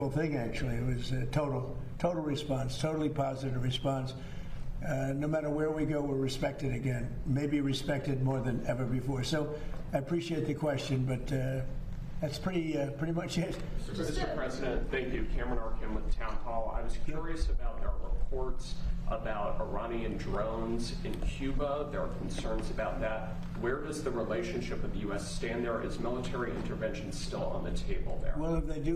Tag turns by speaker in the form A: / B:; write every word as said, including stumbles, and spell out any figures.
A: thing, actually. It was a total, total response, totally positive response. Uh, no matter where we go, we're respected again, maybe respected more than ever before. So I appreciate the question, but uh, that's pretty uh, pretty much it.
B: Mister President, thank you. Cameron Arkin with Town Hall. I was curious about our reports about Iranian drones in Cuba. There are concerns about that. Where does the relationship with the U S stand there? Is military intervention still on the table there?
A: Well, if they do